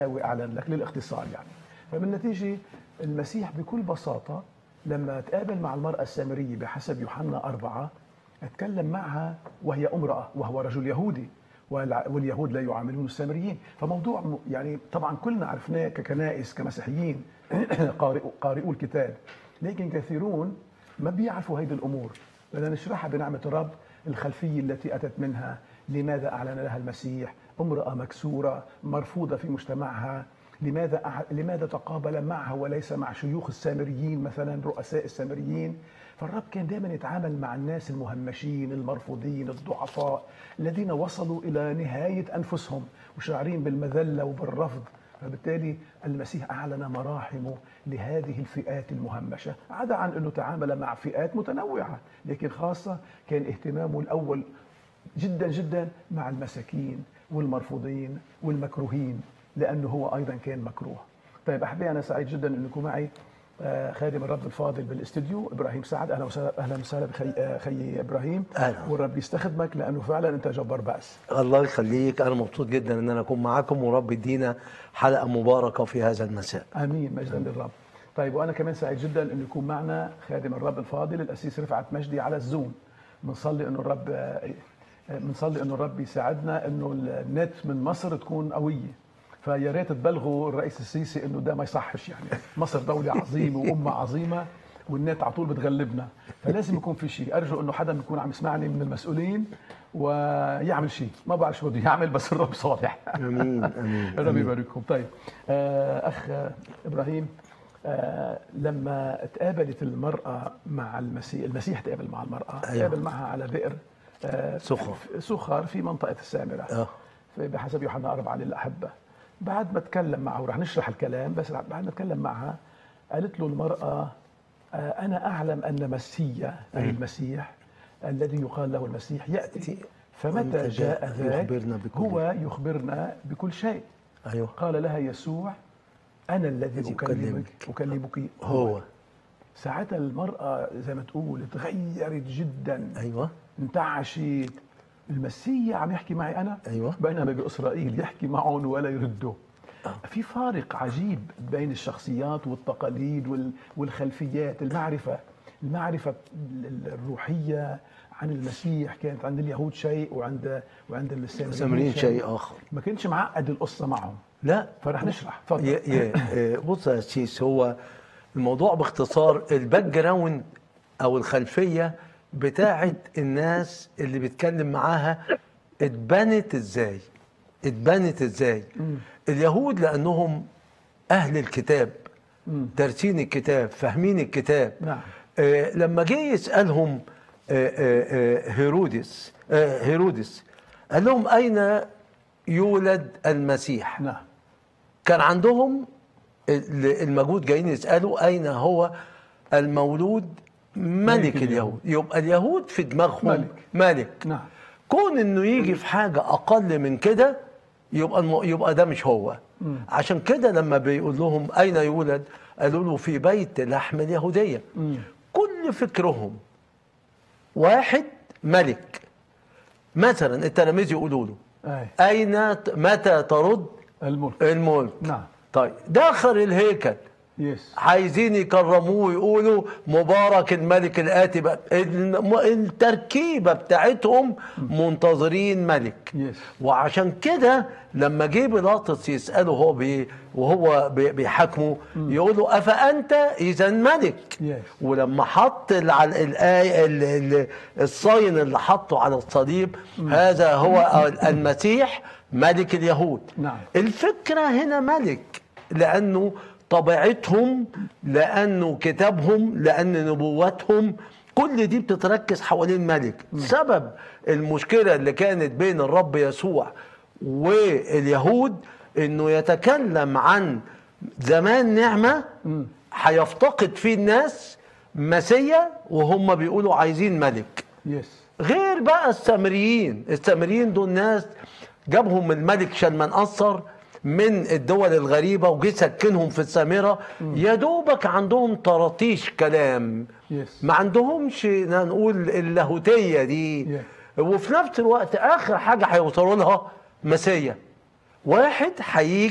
أعلن لك للاختصار يعني. فبالنتيجة المسيح بكل بساطة لما تقابل مع المرأة السامرية بحسب يوحنا 4 اتكلم معها وهي امرأة وهو رجل يهودي، واليهود لا يعاملون السامريين. فموضوع يعني طبعا كلنا عرفناه ككنائس كمسيحيين قارئوا الكتاب، لكن كثيرون ما بيعرفوا هيدي الأمور. بدنا نشرحها بنعمة الرب، الخلفية التي أتت منها، لماذا أعلن لها المسيح، امرأة مكسورة مرفوضة في مجتمعها، لماذا تقابل معها وليس مع شيوخ السامريين مثلا رؤساء السامريين. فالرب كان دائما يتعامل مع الناس المهمشين المرفوضين الضعفاء الذين وصلوا إلى نهاية أنفسهم وشاعرين بالمذلة وبالرفض. فبالتالي المسيح أعلن مراحمه لهذه الفئات المهمشة، عدا عن أنه تعامل مع فئات متنوعة، لكن خاصة كان اهتمامه الأول جدا جدا مع المساكين والمرفوضين والمكروهين، لأنه هو أيضا كان مكروه. طيب أحبائي، أنا سعيد جدا أنكم معي خادم الرب الفاضل بالاستديو إبراهيم سعد. أهلا وسهلا بخي إبراهيم. أهلا. والرب يستخدمك لأنه فعلا أنت جبار بأس. الله يخليك، أنا مبسوط جدا أن أنا أكون معاكم، ورب يدينا حلقة مباركة في هذا المساء. آمين، مجدا للرب. طيب وأنا كمان سعيد جدا أن يكون معنا خادم الرب الفاضل الأسيس رفعت مجدي على الزوم. بنصلي أنه الرب يساعدنا أنه النت من مصر تكون قوية. فيا ريت تبلغوا الرئيس السيسي انه ده ما يصحش، يعني مصر دولة عظيمة وأمة عظيمة والنت على طول بتغلبنا، فلازم يكون في شيء. أرجو انه حدا يكون عم يسمعني من المسؤولين ويعمل شيء، ما بعرف شو بده يعمل بس الرب صالح. امين امين. الرب يبارككم. طيب اخ ابراهيم، لما تقابلت المرأة مع المسيح تقابل مع المرأة، تقابل معها على بئر سخر في منطقة السامرة بحسب يوحنا 4 للأحبة. بعد ما تكلم معه، ورح نشرح الكلام، بس بعد ما تكلم معها قالت له المرأة أنا أعلم أن مسيا أي المسيح الذي يقال له المسيح يأتي، فمتى جاء ذاك هو يخبرنا بكل شيء. أيوة. قال لها يسوع أنا الذي أكلمك هو. ساعتها المرأة زي ما تقول تغيرت جدا. أيوة. انتعشت، المسيح عم يحكي معي أنا. أيوة. بينما بإسرائيل يحكي معهم ولا يردوا. في فارق عجيب بين الشخصيات والتقاليد والخلفيات. المعرفة الروحية عن المسيح كانت عند اليهود شيء وعند السامريين شيء آخر. ما كانش معقد القصة معهم. لا، فرح نشرح. تفضل. بص يا سيس، هو الموضوع باختصار الباك جراوند أو الخلفية بتاعت الناس اللي بيتكلم معاها اتبنت ازاي. اليهود لانهم اهل الكتاب، دارسين الكتاب، فاهمين الكتاب. نعم. لما جه يسالهم هيرودس قال لهم اين يولد المسيح. نعم. كان عندهم المجود جايين يسالوا اين هو المولود ملك اليهود. يبقى اليهود في دماغهم ملك. نعم. كون انه يجي في حاجه اقل من كده يبقى ده مش هو. عشان كده لما بيقول لهم اين يولد قالوا له في بيت لحم اليهوديه. كل فكرهم واحد ملك. مثلا التلاميذ يقولوا له متى ترد الملك. نعم. طيب دخل الهيكل عايزين يكرموه ويقولوا مبارك الملك الآتي. التركيبة بتاعتهم منتظرين ملك. وعشان كده لما جه بيلاطس يسأله وهو بيحاكمه يقولوا أفأنت إذا ملك. ولما حط الصين اللي حطه على الصليب هذا هو المسيح ملك اليهود. نعم. الفكرة هنا ملك لأنه طبيعتهم، لأنه كتابهم، لأن نبواتهم كل دي بتتركز حوالين ملك. سبب المشكلة اللي كانت بين الرب يسوع واليهود انه يتكلم عن زمان نعمة هيفتقد فيه الناس مسيا وهم بيقولوا عايزين ملك. غير بقى السامريين دول ناس جابهم الملك شلمنقصر من الدول الغريبة وجي سكنهم في السامرة. يا دوبك عندهم طراطيش كلام، ما عندهمش نقول اللاهوتية دي. وفي نفس الوقت آخر حاجة هيوصلوا لها مسيا واحد هيجي